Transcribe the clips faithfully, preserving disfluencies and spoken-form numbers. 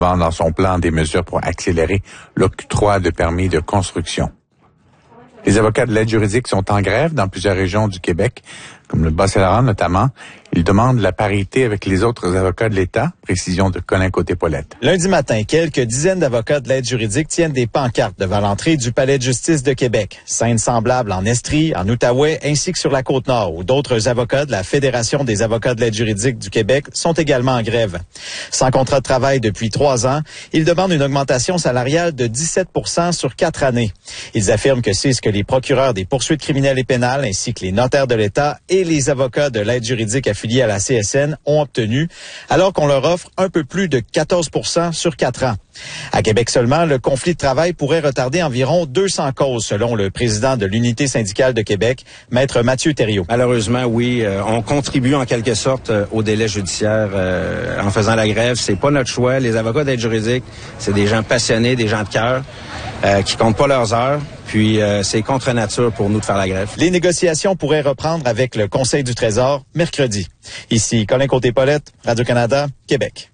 dans son plan des mesures pour accélérer l'octroi de permis de construction. Les avocats de l'aide juridique sont en grève dans plusieurs régions du Québec, comme le Bas-Saint-Laurent notamment. Ils demandent la parité avec les autres avocats de l'État. Précision de Colin Côté-Paulette. Lundi matin, quelques dizaines d'avocats de l'aide juridique tiennent des pancartes devant l'entrée du Palais de justice de Québec. Scène semblable en Estrie, en Outaouais, ainsi que sur la Côte-Nord, où d'autres avocats de la Fédération des avocats de l'aide juridique du Québec sont également en grève. Sans contrat de travail depuis trois ans, ils demandent une augmentation salariale de dix-sept pour cent sur quatre années. Ils affirment que c'est ce que les procureurs des poursuites criminelles et pénales, ainsi que les notaires de l'État et les avocats de l'aide juridique affiliés à la C S N ont obtenu, alors qu'on leur offre un peu plus de quatorze pour cent sur quatre ans. À Québec seulement, le conflit de travail pourrait retarder environ deux cents causes, selon le président de l'Unité syndicale de Québec, Maître Mathieu Thériault. Malheureusement, oui, euh, on contribue en quelque sorte euh, au délai judiciaire euh, en faisant la grève. C'est pas notre choix. Les avocats d'aide juridique, c'est des gens passionnés, des gens de cœur, euh, qui comptent pas leurs heures. Puis euh, c'est contre nature pour nous de faire la grève. Les négociations pourraient reprendre avec le Conseil du Trésor mercredi. Ici, Colin Côté-Paulette, Radio-Canada, Québec.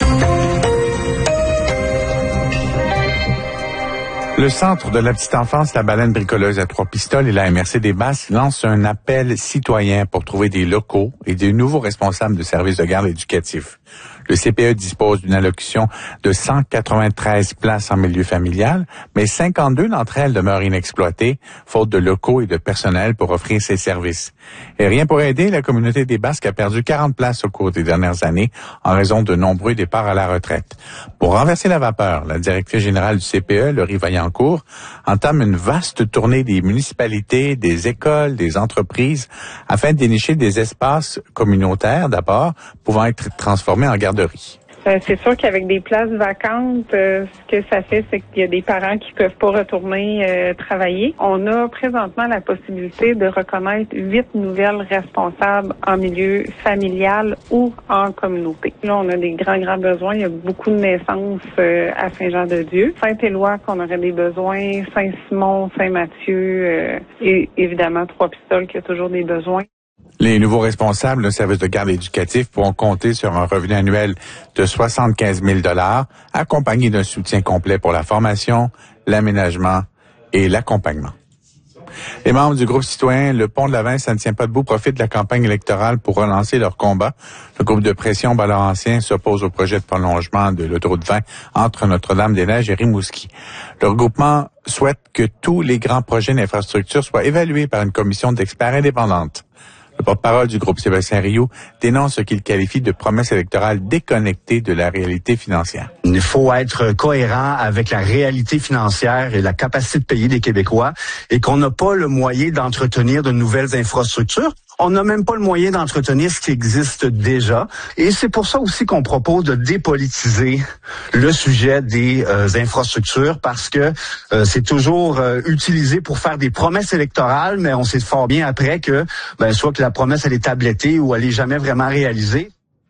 Le Centre de la petite enfance, la baleine bricoleuse à Trois-Pistoles et la M R C des Basses lancent un appel citoyen pour trouver des locaux et des nouveaux responsables de services de garde éducatifs. Le C P E dispose d'une allocution de cent quatre-vingt-treize places en milieu familial, mais cinquante-deux d'entre elles demeurent inexploitées, faute de locaux et de personnel pour offrir ces services. Et rien pour aider, la communauté des Basques a perdu quarante places au cours des dernières années en raison de nombreux départs à la retraite. Pour renverser la vapeur, la directrice générale du C P E, Laurie Vaillancourt, entame une vaste tournée des municipalités, des écoles, des entreprises, afin de dénicher des espaces communautaires d'abord, pouvant être transformés en garderies. Euh, c'est sûr qu'avec des places vacantes, euh, ce que ça fait, c'est qu'il y a des parents qui peuvent pas retourner euh, travailler. On a présentement la possibilité de reconnaître huit nouvelles responsables en milieu familial ou en communauté. Là, on a des grands, grands besoins. Il y a beaucoup de naissances euh, à Saint-Jean-de-Dieu. Saint-Éloi, qu'on aurait des besoins. Saint-Simon, Saint-Mathieu euh, et évidemment Trois-Pistoles, qui a toujours des besoins. Les nouveaux responsables d'un service de garde éducatif pourront compter sur un revenu annuel de soixante-quinze mille dollars, accompagné d'un soutien complet pour la formation, l'aménagement et l'accompagnement. Les membres du groupe citoyen Le Pont de la Vin, ça ne tient pas debout, profitent de la campagne électorale pour relancer leur combat. Le groupe de pression Bas-Laurentien s'oppose au projet de prolongement de l'autoroute vingt entre Notre-Dame-des-Neiges et Rimouski. Le regroupement souhaite que tous les grands projets d'infrastructure soient évalués par une commission d'experts indépendante. Le porte-parole du groupe Sébastien Rioux dénonce ce qu'il qualifie de promesse électorale déconnectée de la réalité financière. Il faut être cohérent avec la réalité financière et la capacité de payer des Québécois et qu'on n'a pas le moyen d'entretenir de nouvelles infrastructures. On n'a même pas le moyen d'entretenir ce qui existe déjà. Et c'est pour ça aussi qu'on propose de dépolitiser le sujet des euh, infrastructures parce que euh, c'est toujours euh, utilisé pour faire des promesses électorales, mais on sait fort bien après que ben, soit que la promesse elle est tablettée ou elle est jamais vraiment réalisée.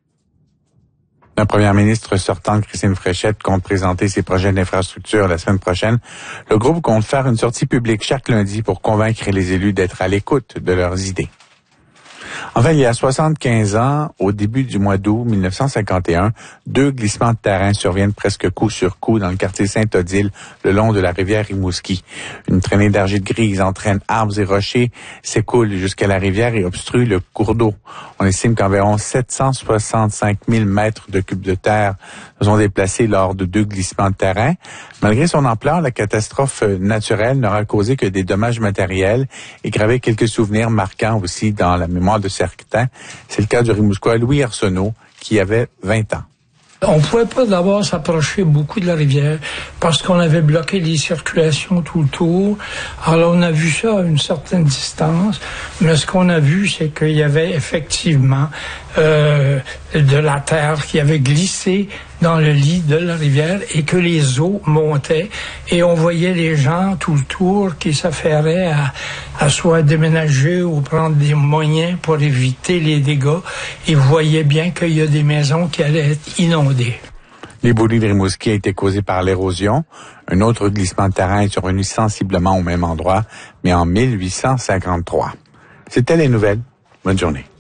La première ministre sortante, Christine Fréchette, compte présenter ses projets d'infrastructure la semaine prochaine. Le groupe compte faire une sortie publique chaque lundi pour convaincre les élus d'être à l'écoute de leurs idées. Enfin, il y a soixante-quinze ans, au début du mois d'août mille neuf cent cinquante et un, deux glissements de terrain surviennent presque coup sur coup dans le quartier Sainte-Odile, le long de la rivière Rimouski. Une traînée d'argile grise entraîne arbres et rochers, s'écoule jusqu'à la rivière et obstrue le cours d'eau. On estime qu'environ sept cent soixante-cinq mille mètres de cubes de terre sont déplacés lors de deux glissements de terrain. Malgré son ampleur, la catastrophe naturelle n'aura causé que des dommages matériels et gravé quelques souvenirs marquants aussi dans la mémoire de certains. C'est le cas du Rimouskois Louis Arsenault, qui avait vingt ans. On ne pouvait pas d'abord s'approcher beaucoup de la rivière parce qu'on avait bloqué les circulations tout le tour. Alors on a vu ça à une certaine distance, mais ce qu'on a vu, c'est qu'il y avait effectivement euh, de la terre qui avait glissé dans le lit de la rivière et que les eaux montaient et on voyait les gens tout le tour qui s'affairaient à, à soit déménager ou prendre des moyens pour éviter les dégâts. Ils voyaient bien qu'il y a des maisons qui allaient être inondées. L'éboulis de Rimouski a été causé par l'érosion. Un autre glissement de terrain est survenu sensiblement au même endroit, mais en mille huit cent cinquante-trois. C'était les nouvelles. Bonne journée.